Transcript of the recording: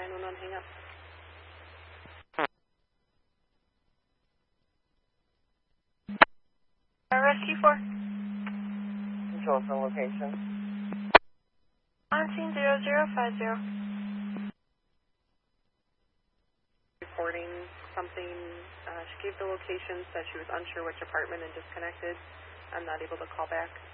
911, hang up. Rescue 4. Control for location. On scene 0050. Reporting something, she gave the location, said she was unsure which apartment and disconnected. I'm not able to call back.